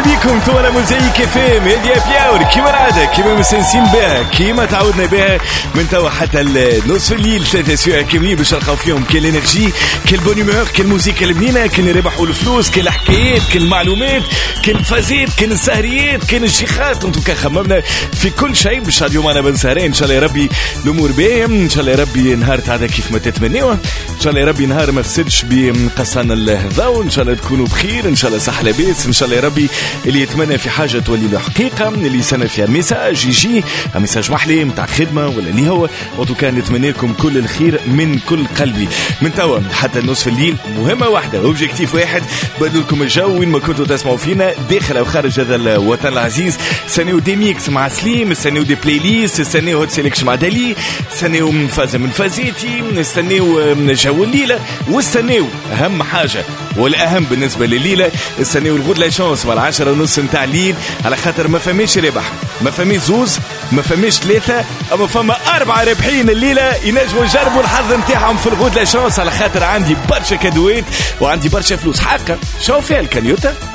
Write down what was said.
بكم طول موزايك فيم هدي بياور كيما العادة كيما مسنسين بها كيما تعودنا بها من توا حتى النصف الليل 3 سوايع كاملين باش نلقاو فيهم كل انرجي كل بونيمور كل موسيقى البنينة كل ربح والفلوس كل حكايات كل معلومات كل فازات كل السهريات كل الشيخات انتو خممنا في كل شيء باش اليوم انا بن سهرين ان شاء الله يا ربي الامور باهية ان شاء الله يا ربي نهار تعدى كيف ما تتمنيوه ان شاء الله يا ربي نهار ما فسدش بقصان الضوء ان شاء الله تكونوا بخير ان شاء الله صح لاباس ان شاء الله يا ربي اللي يتمنى في حاجه تولي له حقيقه اللي يسنى فيها ميساج يجي ميساج محلي نتاع خدمه ولا اللي هو وانتو كان نتمنى لكم كل الخير من كل قلبي من توا حتى النصف الليل مهمه واحده اوبجيكتيف واحد بدل لكم الجو وين ما كنتوا تسمعوا فينا داخل او خارج هذا الوطن العزيز سنيو دي ميكس مع سليم سنيو دي بلاي ليست سنيو هوت سيليكشن مع دالي سنيو من فازه من فازيتي استنيو جو الليله واستنيو اهم حاجه والاهم بالنسبه لليله استنيو الغد لا شانس مع 10:30 نتاع الليل على خاطر ما فماش ربح ما فماش زوز ما فماش 3 اما فما 4 رابحين الليله ينجموا يجربوا الحظ نتاعهم في الغد لا شانس على خاطر عندي برشا كادوات وعندي برشا فلوس حقا شوف فيها الكنيوتا